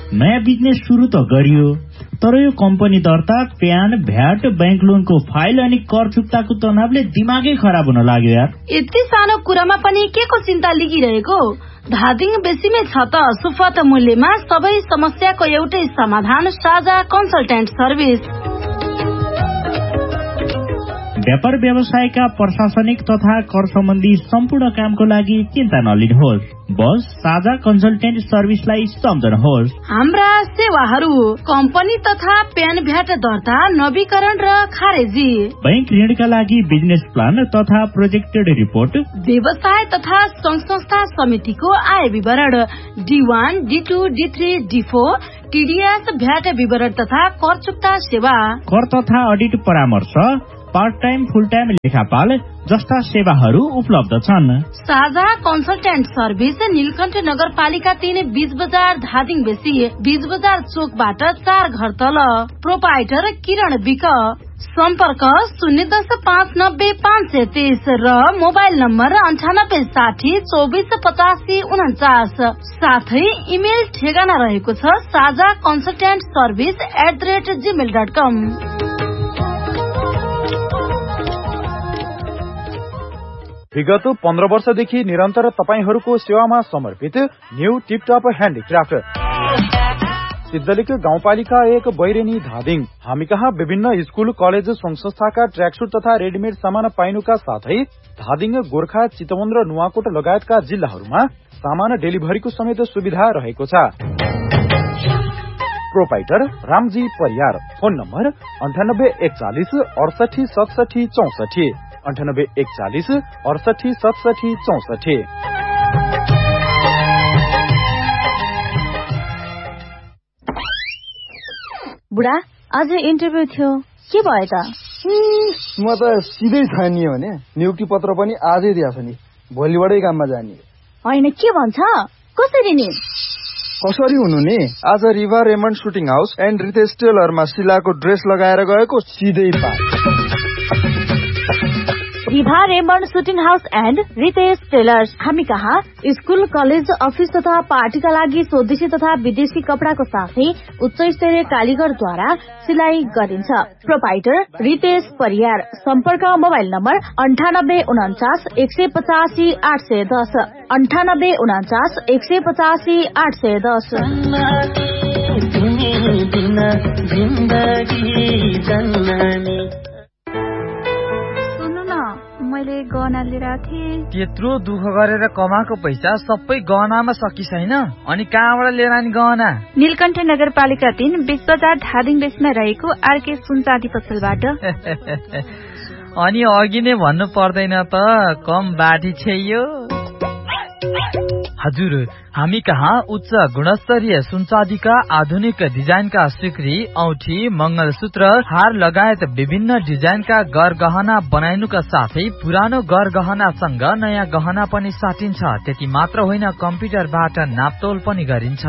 नयाँ बिजनेस सुरु त गरियो, तर यो कम्पनी दर्ता, प्यान, भ्याट, बैंक लोनको फाइल अनि कर चुक्ताको तनावले दिमागै खराब हुन लाग्यो यार। यति सानो कुरामा पनि के को चिन्ता लिगिरहेको? धादिङ बेसीमै छ त सुपथ मूल्यमा सबै समस्याको एउटै समाधान, साझा कन्सल्टेन्ट सर्भिस। व्यापार व्यवसायका प्रशासनिक तथा कर सम्बन्धी सम्पूर्ण कामको लागि चिन्ता नलिनुहोस्, बस साझा कन्सल्टेन्ट सर्भिसलाई सम्झनुहोस्। हाम्रा सेवाहरू कम्पनी तथा प्यान भ्याट दर्ता, नवीकरण र खारेजी, बैंक ऋणका लागि बिजनेस प्लान तथा प्रोजेक्टेड रिपोर्ट, व्यवसाय तथा संघ संस्था समितिको आय विवरण, D1, D2, D3, D4, TDS, VAT विवरण तथा कर चुक्ता सेवा, कर तथा अडिट परामर्श, पार्ट टाइम फुल टाइम लेखापाल जस्ता सेवाहरू उपलब्ध छन्। साझा कन्सल्टेन्ट सर्भिस नीलकण्ठ नगरपालिका 3 बीच बजार धादिङ बेसी, बीच बजार चोकबाट 4 घर तल। प्रोपाइटर किरण विक, सम्पर्क 010590530 र मोबाइल नम्बर 9860248549। साथै इमेल ठेगाना रहेको छ साझा कन्सल्टेन्ट सर्भिस @gmail.com। विगत 15 वर्षदेखि निरन्तर तपाईहरूको सेवामा समर्पित न्यू टिपटप ह्यान्डिक्राफ्ट सिद्धलिक गाउँपालिका 1 बैरेनी धादिङ। हामी कहाँ विभिन्न स्कूल, कलेज, संघ संस्थाका ट्र्याकसुट तथा रेडिमेड सामान पाइनुका साथै धादिङ, गोर्खा, चितवन र नुवाकोट लगायतका जिल्लाहरूमा सामान डेलिभरीको समेत सुविधा रहेको छ। Proprietor Ramji Pariyar, phone number 9841 68 67 64, 9841 68 67 64। बुढा, आज इन्टरभ्यू थियो, के भयो त? म त सिधै छानियो भने नियुक्ति पत्र पनि आजै दिएछ नि, भोलिबाटै काममा जाने। होइन, के भन्छ? कसरी नि? कसरी हुनु नि, आज Riva Raymond shooting house and Ritesh टेलरमा शिलाको dress लगाएर गएको, सिधै pass. Riva Raymond shooting house and Ritesh tailors. हामी कहाँ स्कूल, कलेज, अफिस तथा पार्टीका लागि स्वदेशी तथा विदेशी कपडाको साथै उच्च स्तरीय कालीगरद्वारा सिलाई गरिन्छ। प्रोपाइटर रितेश परियार, सम्पर्क मोबाइल नम्बर 9849 185 810, 9849 185 810। मैले गहना लिएर थिएँ। त्यत्रो दुःख गरेर कमाएको पैसा सबै गहनामा सकिसैन, अनि कहाँबाट लिएर आनी गहना? नीलकण्ठ नगरपालिका 3 बीच बजार धादिङ बेसमा रहेको आरके सुनचाँदी पसलबाट। अनि अघि नै भन्नु पर्दैन त, कम बाटी छैयो। हजुर, हामी कहाँ उच्च गुणस्तरीय सुनचाँदीका आधुनिक डिजाइनका सिक्री, औठी, मंगलसूत्र, हार लगायत विभिन्न डिजाइनका गरगहना बनाइनुका साथै पुरानो गरगहनासँग नयाँ गहना पनि साटिन्छ। त्यति मात्र होइन, कम्प्युटरबाट नापतोल पनि गरिन्छ।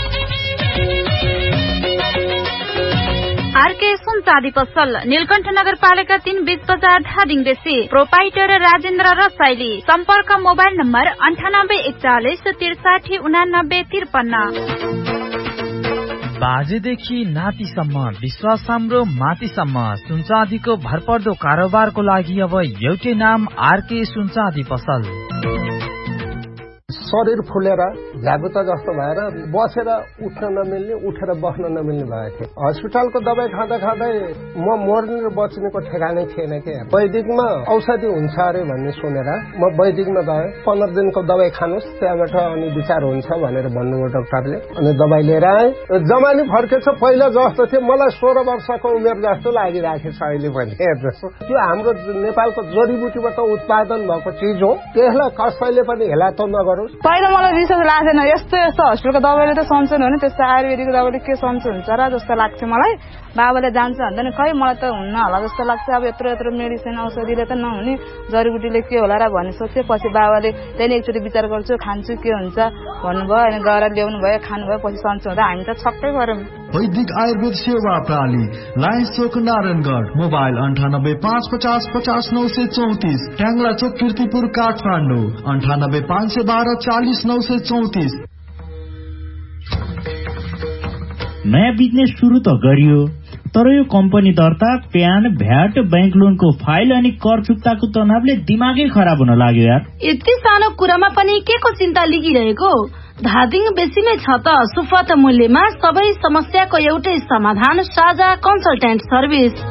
आरके सुनचाँदी पसल नीलकण्ठ नगरपालिका 3 बीच बजार धादिङ बेसी। प्रोपाइटर राजेन्द्र रसाइली, सम्पर्क मोबाइल नम्बर 9841 63 89 53। बाजेदेखि नातिसम्म, विश्वास हाम्रो माथिसम्म, सुनचाँदीको भरपर्दो कारोबारको लागि अब एउटै नाम, आरके सुनचाँदी पसल। शरीर फुलेर झ्याबुता जस्तो भएर बसेर उठ्न नमिल्ने, उठेर बस्न नमिल्ने भएको थियो। हस्पिटलको दबाई खाँदा खाँदै म मर्ने र बच्नेको ठेगानै थिएन के। वैदिकमा औषधि हुन्छ अरे भन्ने सुनेर म वैदिकमा गएँ। 15 दिनको दबाई खानुहोस्, त्यहाँबाट अनि विचार हुन्छ भनेर भन्नुभयो डाक्टरले। अनि दबाई लिएर आएँ। जमानी फर्केछ, पहिला जस्तो थियो। मलाई 16 वर्षको उमेर जस्तो लागिरहेको छ अहिले पनि। हेर्नुहोस्, त्यो हाम्रो नेपालको जडीबुटीबाट उत्पादन भएको चिज हो, त्यसलाई कसैले पनि हेला त नगरोस्। पहिला मलाई विश्वास लाग्थेन, यस्तो हस्पिटलको दबाईले त सन्चो हुने, त्यस्तो आयुर्वेदिकको दबाईले के सन्चो हुन्छ र जस्तो लाग्थ्यो मलाई। बाबाले जान्छ भन्दा नि खै मलाई त हुन्न होला जस्तो लाग्छ। अब यत्रो यत्रो मेडिसिन औषधिले त नहुने, जडीबुटीले के होला र भन्ने सोचे। पछि बाबाले त्यहाँदेखि एकचोटि विचार गर्छु, खान्छु के हुन्छ भन्नुभयो। अनि गएर ल्याउनु भयो, खानुभयो, पछि सन्चो हुँदा हामी त छक्कै गऱ्यौँ। वैदिक आयुर्वेद सेवा प्रणाली, लाइन्स चोक, नारायणगढ। मोबाइल 98 550 50 934, ट्याङ्ला चोक, कीर्तिपुर, काठमाडौँ। 98 512 40 934। नयाँ बिजनेस सुरु त गरियो, तर यो कम्पनी दर्ता, प्यान, भ्याट, बैंक लोनको फाइल अनि कर चुक्ताको तनावले दिमागै खराब हुन लाग्यो यार। यति सानो कुरामा पनि के को चिन्ता लिगिरहेको? धादिङ बेसीमै छ त सुपथ मूल्यमा सबै समस्याको एउटै समाधान, साझा कन्सल्टेन्ट सर्भिस।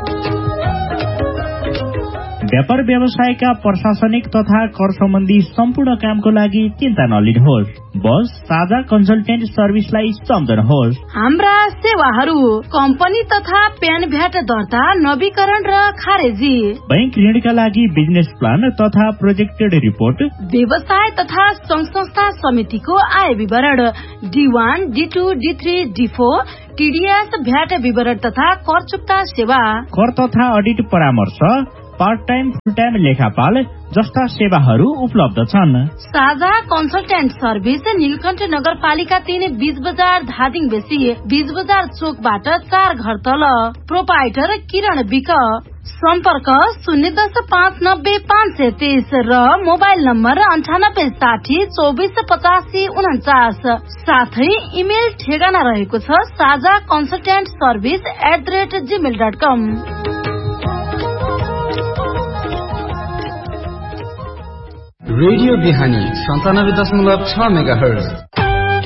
व्यापार व्यवसायका प्रशासनिक तथा कर सम्बन्धी सम्पूर्ण कामको लागि चिन्ता नलिनुहोस्, बस साझा कन्सल्टेन्ट सर्भिसलाई सम्झनुहोस्। हाम्रा सेवाहरू कम्पनी तथा प्यान भ्याट दर्ता, नवीकरण र खारेजी, बैंक ऋणका लागि बिजनेस प्लान तथा प्रोजेक्टेड रिपोर्ट, व्यवसाय तथा संघ संस्था समितिको आय विवरण, D1, D2, D3, D4, TDS, VAT विवरण तथा कर चुक्ता सेवा, कर तथा अडिट परामर्श, पार्ट टाइम फुल टाइम लेखापाल जस्ता सेवाहरू उपलब्ध छन्। साझा कन्सल्टेन्ट सर्भिस नीलकण्ठ नगरपालिका 3 बीच बजार धादिङ बेसी, बीच बजार चोकबाट 4 घर तल। प्रोपाइटर किरण विक। सम्पर्क 010590530 र मोबाइल नम्बर 9860248549। साथै इमेल ठेगाना रहेको छ साझा कन्सल्टेन्ट सर्भिस @gmail.com। रेडियो बिहानी 97.6 मेगाहर्ज।